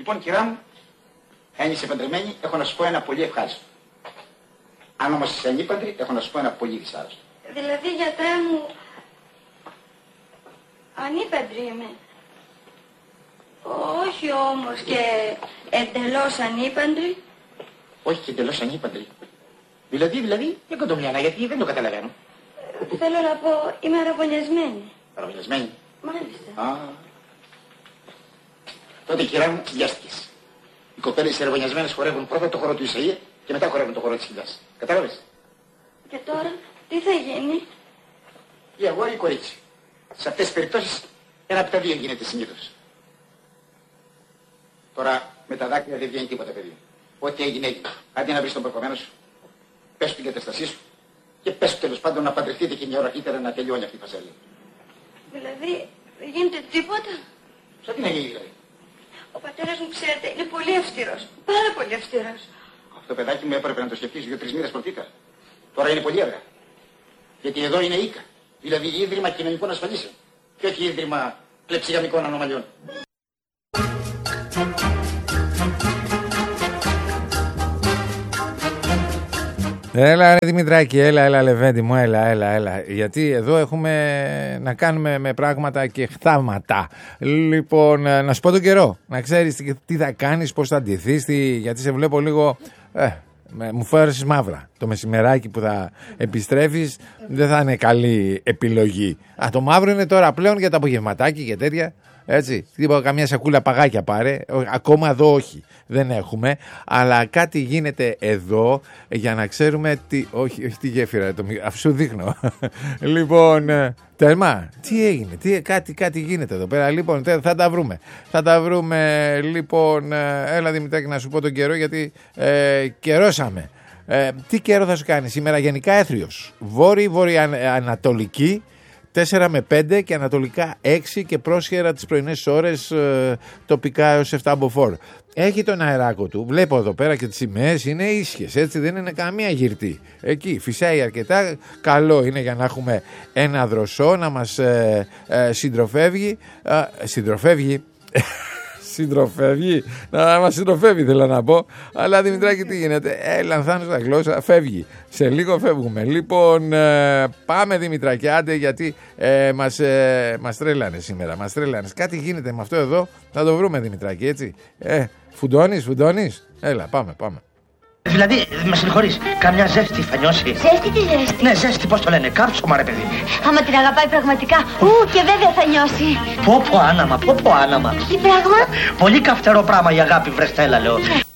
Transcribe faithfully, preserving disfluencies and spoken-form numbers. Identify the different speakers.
Speaker 1: Λοιπόν, κυρά μου, αν είσαι παντρεμένη, έχω να σου πω ένα πολύ ευχάριστο. Αν όμως είσαι ανήπαντρη, έχω να σου πω ένα πολύ δυσάρεστο.
Speaker 2: Δηλαδή, γιατρέ μου, ανήπαντρη είμαι. Όχι όμως και εντελώς ανήπαντρη.
Speaker 1: Όχι και εντελώς ανήπαντρη. Δηλαδή, δηλαδή, για κοντομιάνα, γιατί δεν το καταλαβαίνω.
Speaker 2: Θέλω να πω, είμαι αραβωνιασμένη.
Speaker 1: Αραβωνιασμένη.
Speaker 2: Μάλιστα.
Speaker 1: Α. Τότε, κυρά μου, βιάστηκες. Οι κοπέλες οι αραβωνιασμένες χορεύουν πρώτα το χορό του Ισαΐα και μετά χορεύουν το χορό της Χιλιάς. Κατάλαβες?
Speaker 2: Και τώρα, τι θα γίνει?
Speaker 1: Ή αγόρι ή κορίτσι. Σε αυτές τις περιπτώσεις, ένα από τα δύο γίνεται συνήθως. Τώρα, με τα δάκρυα δεν βγαίνει τίποτα, παιδί. Ό,τι έγινε, έγινε. Αντί να βρεις τον προκομμένο σου, πες του την κατάστασή σου και πες του τέλος πάντων να παντρευτείτε και μια ώρα αρχίτερα να τελειώνει αυτή η φασέλη.
Speaker 2: Δηλαδή, δεν γίνεται τίποτα?
Speaker 1: Σαν τι να γίνει δηλαδή?
Speaker 2: Ο πατέρας μου, ξέρετε, είναι πολύ αυστηρός. Πάρα πολύ αυστηρός.
Speaker 1: Αυτό παιδάκι μου έπρεπε να το σκεφτείς δύο-τρεις μήνες πρωτήτερα. Τώρα είναι πολύ αργά. Γιατί εδώ είναι οίκα. Δηλαδή ίδρυμα κοινωνικών ασφαλίσεων. Και όχι ίδρυμα κλεψιγαμικών ανομαλιών.
Speaker 3: Έλα ρε Δημητράκη, έλα, έλα Λεβέντη μου, έλα, έλα, έλα. Γιατί εδώ έχουμε να κάνουμε με πράγματα και χθάματα. Λοιπόν, να σου πω τον καιρό, να ξέρεις τι θα κάνεις, πώς θα αντιθείς, τι... γιατί σε βλέπω λίγο... Ε, μου φόρεσες μαύρα. Το μεσημεράκι που θα επιστρέφεις δεν θα είναι καλή επιλογή. Α, το μαύρο είναι τώρα πλέον για τα απογευματάκι και τέτοια. Έτσι, τίποτα, καμιά σακούλα παγάκια πάρε. Ακόμα εδώ όχι, δεν έχουμε. Αλλά κάτι γίνεται εδώ για να ξέρουμε τι. Όχι, όχι τη γέφυρα, το... αφού σου δείχνω. Λοιπόν, τέρμα, τι έγινε, τι, κάτι, κάτι γίνεται εδώ πέρα. Λοιπόν, θα τα βρούμε. Θα τα βρούμε. Λοιπόν, έλα Δημητράκη να σου πω τον καιρό, γιατί ε, καιρώσαμε. Ε, τι καιρό θα σου κάνει σήμερα? Γενικά έθριος. Βόρειο, βορειοανατολική τέσσερα με πέντε και ανατολικά έξι και πρόσχερα τις πρωινές ώρες ε, τοπικά έως επτά μποφόρ. Έχει τον αεράκο του, βλέπω εδώ πέρα και τις σημαίες είναι ίσχυες, έτσι δεν είναι καμία γυρτή. Εκεί φυσάει αρκετά, καλό είναι για να έχουμε ένα δροσό να μας ε, ε, συντροφεύγει, ε, συντροφεύγει, συντροφεύγει, να μας συντροφεύει θέλω να πω, αλλά Δημητράκη τι γίνεται, ε, λανθάνω στα γλώσσα, φεύγει, σε λίγο φεύγουμε. Λοιπόν, ε, πάμε Δημητράκη, άντε γιατί ε, μας, ε, μας τρέλανε σήμερα, μας τρέλανες, κάτι γίνεται με αυτό εδώ, θα το βρούμε Δημητράκη, έτσι, ε, φουντώνεις, φουντώνεις, έλα πάμε, πάμε.
Speaker 4: Δηλαδή, με συγχωρείς, καμιά ζέστη θα νιώσει?
Speaker 2: Ζέστη, τι ζέστη?
Speaker 4: Ναι, ζέστη, πώς το λένε, κάψωμα ρε παιδί.
Speaker 2: Άμα την αγαπάει πραγματικά, ου, και βέβαια θα νιώσει.
Speaker 4: Πω πω άναμα, πω πω άναμα.
Speaker 2: Τι πράγμα?
Speaker 4: Πολύ καυτερό πράγμα η αγάπη, βρε Στέλλα, λέω.